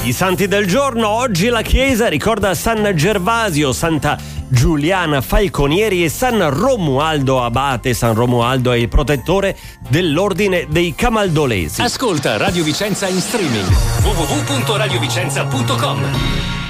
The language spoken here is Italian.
I santi del giorno. Oggi la Chiesa ricorda San Gervasio, Santa Giuliana Falconieri e San Romualdo Abate. San Romualdo è il protettore dell'ordine dei Camaldolesi. Ascolta Radio Vicenza in streaming www.radiovicenza.com.